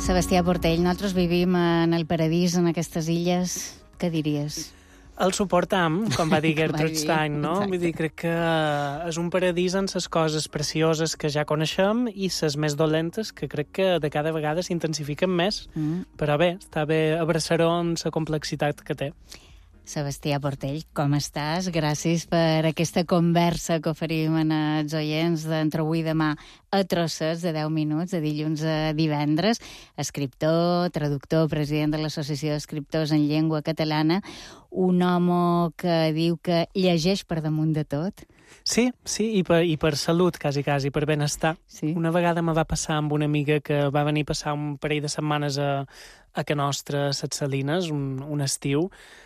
Sebastià Portell, nosaltres vivim en el paradís, en aquestes illes. Què diries? El suportam, com va dir Gertrude Stein, no? Exacte. Vull dir, crec que és un paradís en les coses precioses que ja coneixem i les més dolentes que crec que de cada vegada s'intensifiquen més. Però bé, està bé abraçar-ho amb la complexitat que té. Sebastià Portell, com estàs? Gràcies per aquesta conversa que oferim als oients d'entre avui i demà a trossets de 10 minuts, de dilluns a divendres. Escriptor, traductor, president de l'Associació d'Escriptors en Llengua Catalana, un home que diu que llegeix per damunt de tot. Sí, i per salut, quasi, per benestar. Sí. Una vegada me va passar amb una amiga que va venir a passar un parell de setmanes a Can Nostra, a Ses Salines, un estiu,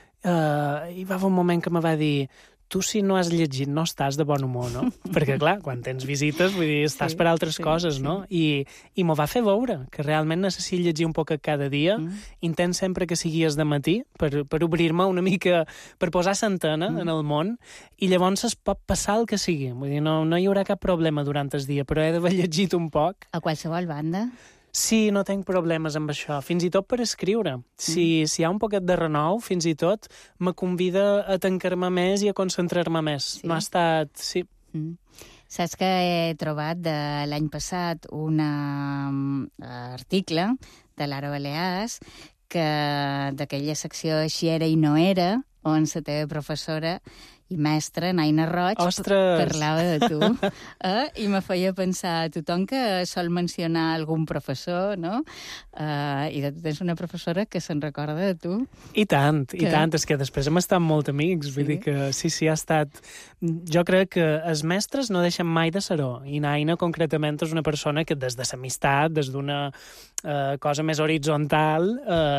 i va haver un moment que me va dir: tu, si no has llegit, no estàs de bon humor, no? Perquè, clar, quan tens visites, vull dir, estàs per altres coses, no? I m'ho va fer veure, que realment necessito llegir un poc cada dia. Intent sempre que sigui de matí, per obrir-me una mica, per posar l'antena en el món, i llavors es pot passar el que sigui. Vull dir, no hi haurà cap problema durant el dia, però he d'haver llegit un poc. A qualsevol banda? Sí, no tinc problemes amb això, fins i tot per escriure. Si hi ha un poquet de renou, fins i tot me convida a tancar-me més i a concentrar-me més. Sí? No ha estat... Sí. Saps que he trobat de l'any passat un article de Lara Balears d'aquella secció Així era i no era, on la teva professora i mestra, Naina Roig, parlava de tu. I me feia pensar, tothom que sol mencionar algun professor, no? I tu tens una professora que se'n recorda de tu. I tant. És que després hem estat molt amics. Vull dir que sí, ha estat... Jo crec que els mestres no deixen mai de ser-ho. I Naina, concretament, és una persona que des de l'amistat, des d'una cosa més horitzontal,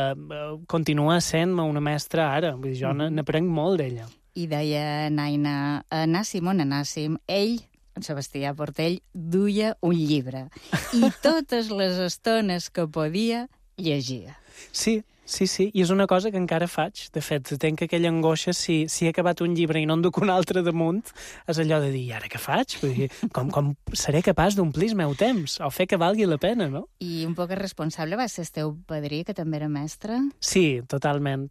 continua sent una mestra ara. Vull dir, jo n'aprenc molt d'ella. I deia Naina, anàssim on anàssim, ell, en Sebastià Portell, duia un llibre. I totes les estones que podia, llegia. Sí, i és una cosa que encara faig. De fet, tenc aquella angoixa, si he acabat un llibre i no en duc un altre damunt, és allò de dir, i ara què faig? Vull dir, com seré capaç d'omplir el meu temps? O fer que valgui la pena, no? I un poc responsable va ser el teu padrí, que també era mestre? Sí, totalment.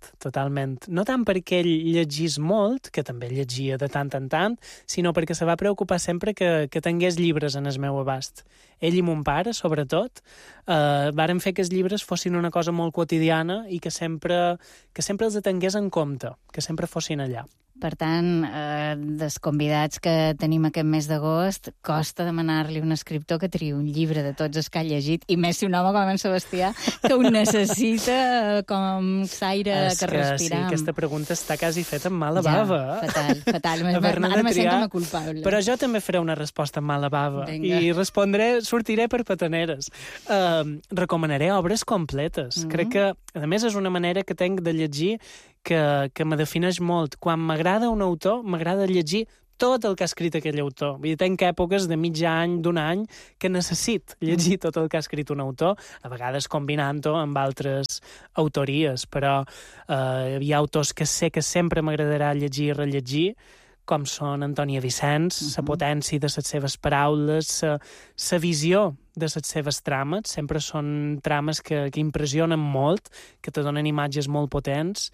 No tant perquè ell llegís molt, que també llegia de tant en tant, sinó perquè se va preocupar sempre que tingués llibres en el meu abast. Ell i mon pare, sobretot, varen fer que els llibres fossin una cosa molt quotidiana i que sempre els tingués en compte, que sempre fossin allà. Per tant, dels convidats que tenim aquest mes d'agost, costa demanar-li a un escriptor que triï un llibre de tots els que ha llegit, i més si un home com en Sebastià, que ho necessita com l'aire que respiram. Sí, aquesta pregunta està quasi feta amb mala bava. Fatal. Ara me sento culpable. Però jo també faré una resposta amb mala bava. Vinga. I sortiré per petaneres. Recomanaré obres completes. Crec que, a més, és una manera que tinc de llegir que me defineix molt. Quan m'agrada un autor, m'agrada llegir tot el que ha escrit aquell autor. Vull dir, tinc èpoques de mig any, d'un any, que necessit llegir tot el que ha escrit un autor, a vegades combinant-ho amb altres autories, però hi ha autors que sé que sempre m'agradarà llegir i rellegir, com són Antònia Vicens, la potència de les seves paraules, la visió de les seves trames. Sempre són trames que impressionen molt, que te donen imatges molt potents.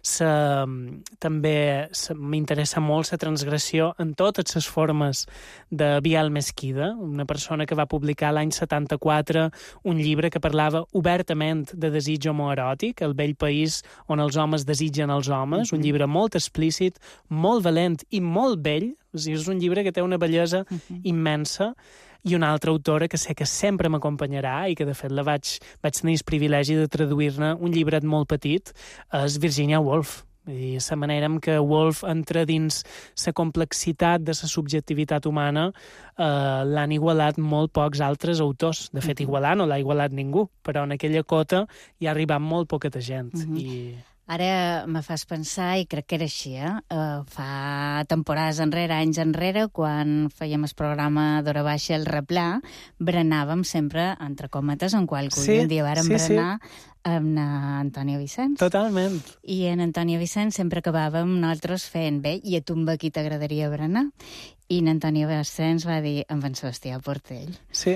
També m'interessa molt la transgressió en totes les formes de Biel Mesquida, una persona que va publicar l'any 74 un llibre que parlava obertament de desig homoeròtic, El vell país on els homes desitgen els homes, un llibre molt explícit, molt valent i molt vell. O sigui, és un llibre que té una bellesa immensa. I una altra autora que sé que sempre m'acompanyarà i que, de fet, vaig tenir el privilegi de traduir-ne un llibret molt petit, és Virginia Woolf. I la manera en què Woolf entra dins la complexitat de la subjectivitat humana l'han igualat molt pocs altres autors. De fet, igualar no l'ha igualat ningú, però en aquella cota hi ha arribat molt poqueta gent. Ara me fas pensar, i crec que era així, fa temporades enrere, anys enrere, quan fèiem el programa d'Hora Baixa, el Replà, berenàvem sempre, entre cometes, en qualque un dia vàrem berenar amb Antonio Vicens. Totalment. I en Antonio Vicens sempre acabàvem nosaltres fent bé, i a tu amb qui t'agradaria berenar? I en Antonio Vicens va dir amb en Sebastià Portell. Sí.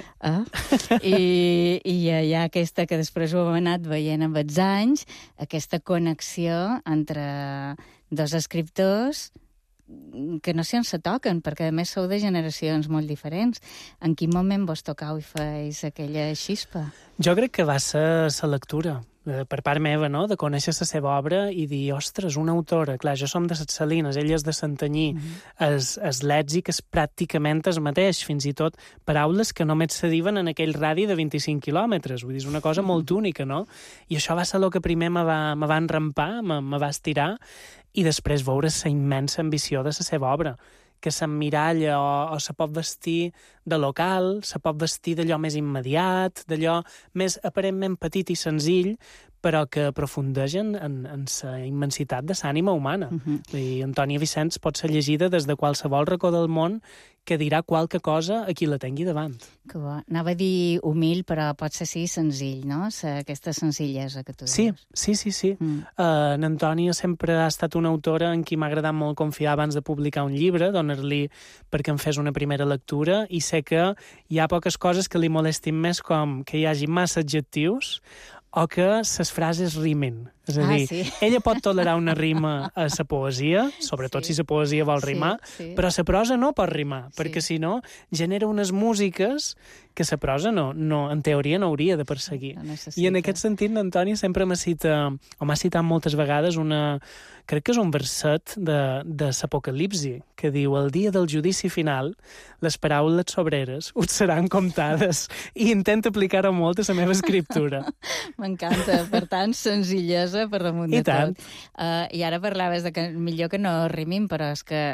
I hi ha aquesta que després ho hem anat veient amb els anys, aquesta connexió entre dos escriptors que no sé on se toquen, perquè a més sou de generacions molt diferents. En quin moment vos tocau i feis aquella xispa? Jo crec que va ser la lectura, per part meva, no?, de conèixer la seva obra i dir, ostres, una autora, clar, jo som de Ses Salines, ella és de Santanyí, el lèxic és pràcticament el mateix, fins i tot paraules que només se diuen en aquell radi de 25 quilòmetres, vull dir, és una cosa molt única, no? I això va ser el que primer me va enrampar, me va estirar, i després veure la immensa ambició de la seva obra, que s'emmiralla o se pot vestir de local, se pot vestir d'allò més immediat, d'allò més aparentment petit i senzill, però que aprofundeix en la immensitat de l'ànima humana. I Antònia Vicens pot ser llegida des de qualsevol racó del món que dirà qualque cosa a qui la tingui davant. Que bo. Anava a dir humil, però pot ser sí senzill, no? Aquesta senzillesa que tu dius. Sí. En Antònia sempre ha estat una autora en qui m'ha agradat molt confiar abans de publicar un llibre, donar-li perquè em fes una primera lectura, i sé que hi ha poques coses que li molestin més, com que hi hagi massa adjectius o que les frases rimin. És a dir, ella pot tolerar una rima a la poesia, sobretot si la poesia vol rimar, però la prosa no pot rimar, perquè si no genera unes músiques que la prosa en teoria no hauria de perseguir. I en aquest sentit, l'Antònia sempre m'ha citat moltes vegades crec que és un verset de l'Apocalipsi, que diu: el dia del judici final, les paraules sobreres us seran comptades. I intento aplicar-ho molt a la meva escriptura. M'encanta. Per tant, senzillesa per damunt de tot. I ara parlaves de que millor que no rimin, però és que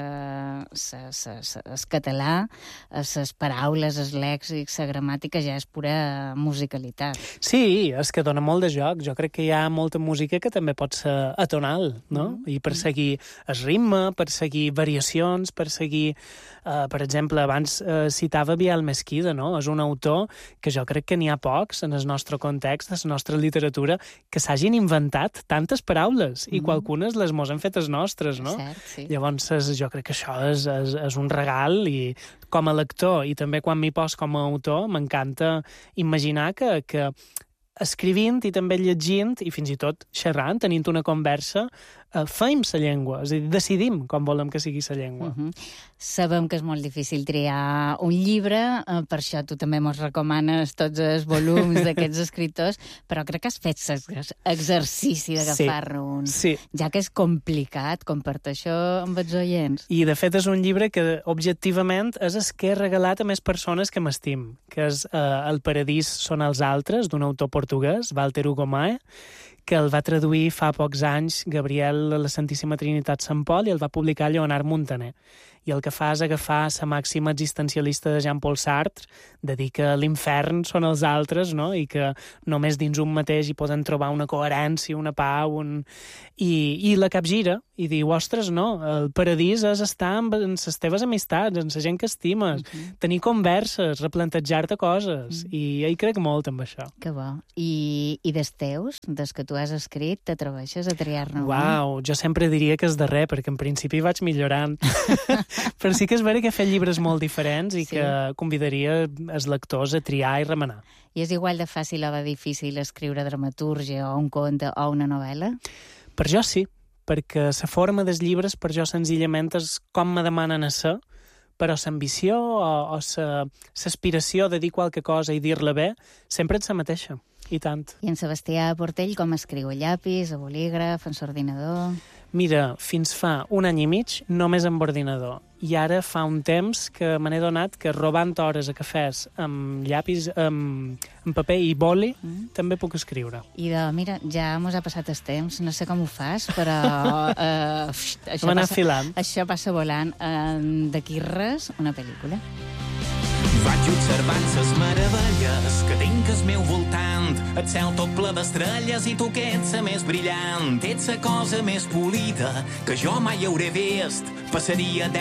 el català, les paraules, els lèxics, la gramàtica ja és pura musicalitat. Sí, és que dona molt de joc. Jo crec que hi ha molta música que també pot ser atonal, no? I perseguir el ritme, perseguir variacions, perseguir... per exemple, abans citava Biel Mesquida, no? És un autor que jo crec que n'hi ha pocs en el nostre context, en la nostra literatura, que s'hagin inventat tantes paraules i qualcunes les mos han fetes nostres, no? Cert, sí. Llavors, jo crec que això és un regal, i com a lector i també quan m'hi pos com a autor m'encanta imaginar que escrivint i també llegint i fins i tot xerrant, tenint una conversa, feim la llengua, és a dir, decidim com volem que sigui la llengua. Sabem que és molt difícil triar un llibre, per això tu també mos recomanes tots els volums d'aquests escriptors, però crec que has fet l'exercici d'agafar-ne un. Sí. Ja que és complicat, comparteixo amb els oients. I, de fet, és un llibre que, objectivament, és el que he regalat a més persones que m'estim, que és El paradís són els altres, d'un autor portuguès, Walter Hugo Mae, que el va traduir fa pocs anys Gabriel a la Santíssima Trinitat Sant Pol i el va publicar Lleonard Montaner. I el que fa és agafar la màxima existencialista de Jean-Paul Sartre, de dir que l'infern són els altres, no? I que només dins un mateix hi poden trobar una coherència, una pau, i la capgira, i diu, ostres, no, el paradís és estar en les teves amistats, en la gent que estimes, tenir converses, replantejar-te coses, i hi crec molt amb això. Que bo. I dels teus, dels que tu has escrit, t'atreveixes a triar-ne un? Uau, jo sempre diria que és darrer, perquè en principi vaig millorant. Però sí que és vera que he fet llibres molt diferents i que convidaria els lectors a triar i remenar. I és igual de fàcil o de difícil escriure dramatúrgia o un conte o una novel·la? Per jo sí, perquè la forma dels llibres per jo senzillament és com me demanen a ser, però l'ambició o l'aspiració de dir qualque cosa i dir-la bé sempre és la mateixa, i tant. I en Sebastià Portell com escriu? A llapis, a bolígraf, en l'ordinador? Mira, fins fa un any i mig només amb ordinador. I ara fa un temps que me n'he donat que robant hores a cafès amb llapis, amb paper i boli, també puc escriure. I mira, ja mos ha passat el temps, no sé com ho fas, però això passa volant. D'aquí res, una pel·lícula. Vaig observant ses meravelles que tinc al meu voltant. El cel tot ple d'estrelles i tu que ets la més brillant. Ets la cosa més polida que jo mai hauré vist. Passaria